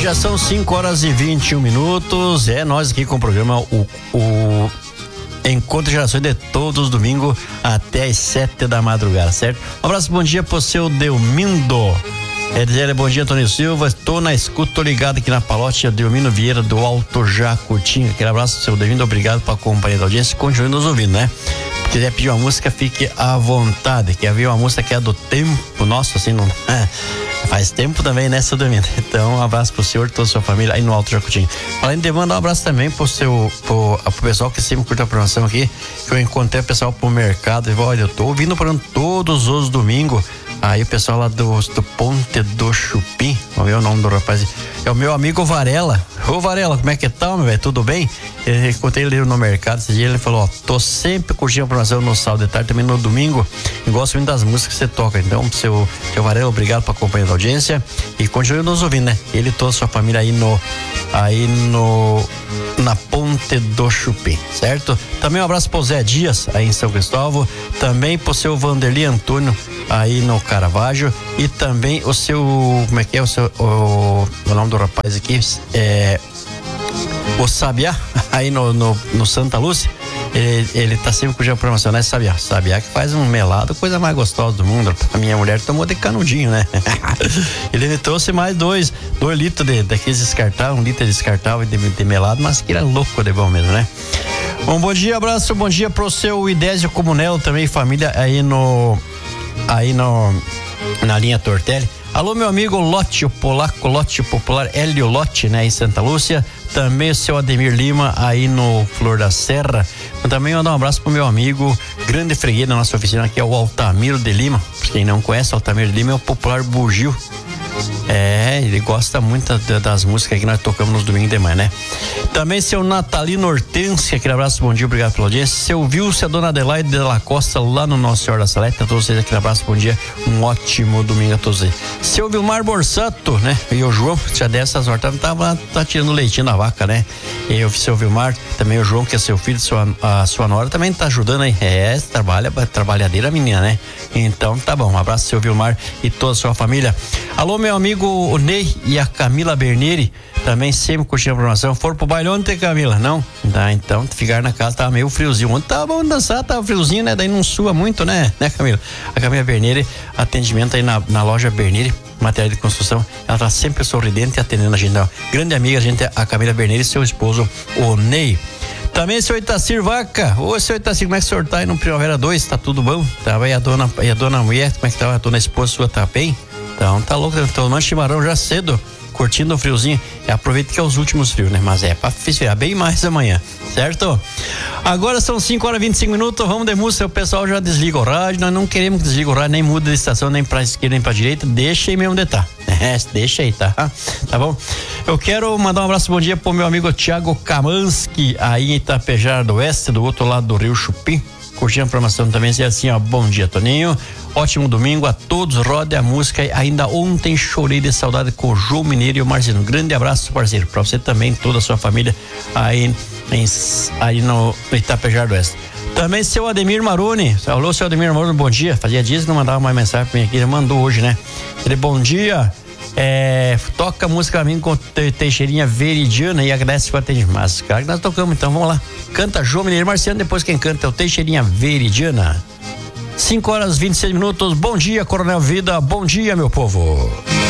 Já são 5h21. É nós aqui com o programa o Encontro de Gerações de todos os domingos até as 7 da madrugada, certo? Um abraço, bom dia pro seu Delmindo. Bom dia, Antônio Silva. Estou na escuta, tô ligado aqui na Palote, Delmino Vieira do Alto Jacutinga. Aquele abraço pro seu Delmindo, obrigado pela companhia da audiência. Continue nos ouvindo, né? Se quiser pedir uma música, fique à vontade. Quer ver uma música que é do tempo nosso, assim, não. Faz tempo também, né, seu Domingo? Então, um abraço pro senhor e toda a sua família aí no Alto Jacutinho. Além de mandar um abraço também pro pessoal que sempre curte a programação aqui, que eu encontrei o pessoal pro mercado e olha, eu tô ouvindo o programa todos os domingos. Aí o pessoal lá do Ponte do Chupim, vamos ver o nome do rapaz, é o meu amigo Varela. Ô Varela, como é que tá, meu velho? Tudo bem? Eu encontrei ele no mercado esse dia, ele falou, ó, tô sempre curtindo a programação no sábado de tarde, também no domingo, e gosto muito das músicas que você toca. Então, seu Varela, obrigado pela companhia da audiência e continue nos ouvindo, né? Ele e toda a sua família aí na Ponte do Chupim, certo? Também um abraço pro Zé Dias, aí em São Cristóvão, também pro seu Vanderli Antônio, aí no Caravaggio, e também o seu, como é que é o nome do rapaz aqui, o Sabiá, aí no Santa Lúcia. Ele tá sempre com a programação, né, Sabiá? Sabiá que faz um melado, coisa mais gostosa do mundo. A minha mulher tomou de canudinho, né? Ele me trouxe mais 2 litros daqueles descartáveis, 1 litro descartável de melado, mas que era louco de bom mesmo, né? Bom dia, abraço, bom dia pro seu Idésio Comunelo, também família aí na linha Tortelli. Alô, meu amigo Lote, o polaco Lote, o popular Hélio Lote, né, em Santa Lúcia. Também o seu Ademir Lima, aí no Flor da Serra. Também mandar um abraço pro meu amigo, grande freguês da nossa oficina, que é o Altamiro de Lima. Pra quem não conhece, o Altamiro de Lima é o popular bugio. Ele gosta muito das músicas que nós tocamos nos domingos de manhã, né? Também seu Natalino Hortência, aquele abraço, bom dia, obrigado pela audiência. Seu Vilce, a dona Adelaide de la Costa, lá no Nossa Senhora da Salete, a todos vocês aquele abraço, bom dia, um ótimo domingo a todos vocês. Seu Vilmar Borsato, né? E o João, já dessas horas, tá tirando leitinho da vaca, né? E o seu Vilmar, também o João, que é seu filho, a sua nora, também tá ajudando aí. Trabalhadeira menina, né? Então tá bom, um abraço, seu Vilmar e toda a sua família. Alô, meu amigo o Ney e a Camila Bernieri, também sempre curtindo a programação. Foram pro baile ontem, Camila? Não? Tá, então, ficar na casa tava meio friozinho. Ontem tava bom dançar, tava friozinho, né? Daí não sua muito, né, Camila? A Camila Bernieri, atendimento aí na loja Bernieri, material de construção, ela tá sempre sorridente e atendendo a gente. Grande amiga, a Camila Bernieri e seu esposo, o Ney. Também seu Itacir Vaca. Ô, seu Itacir, como é que o senhor tá aí no Primavera 2? Tá tudo bom? Tava aí a dona mulher, como é que tava? A dona esposa sua tá bem? Então, tá louco, tomando chimarrão já cedo, curtindo o friozinho. Aproveita que é os últimos frios, né? Mas é pra esfriar bem mais amanhã, certo? Agora são 5h25, vamos de música. O pessoal já desliga o rádio, nós não queremos que desligue o rádio, nem muda de estação, nem pra esquerda, nem pra direita. Deixa aí mesmo de tá. Deixa aí, tá? Tá bom? Eu quero mandar um abraço, bom dia pro meu amigo Thiago Kamanski, aí em Itapejara do Oeste, do outro lado do Rio Chupim. Curtindo a programação também, assim, ó, bom dia, Toninho, ótimo domingo a todos, rode a música. Ainda ontem chorei de saudade com o João Mineiro e o Marcelo. Um grande abraço, parceiro, pra você também, toda a sua família aí no Itapejara do Oeste. Também seu Ademir Maroni, alô, seu Ademir Maroni, bom dia. Fazia dias que não mandava mais mensagem pra mim aqui, ele mandou hoje, né? Ele, bom dia, toca a música pra mim com Teixeirinha Veridiana e agradece o atendimento. Mas, cara, que nós tocamos, então vamos lá. Canta João Mineiro Marciano, depois quem canta é o Teixeirinha Veridiana. 5h26. Bom dia, Coronel Vida, bom dia, meu povo.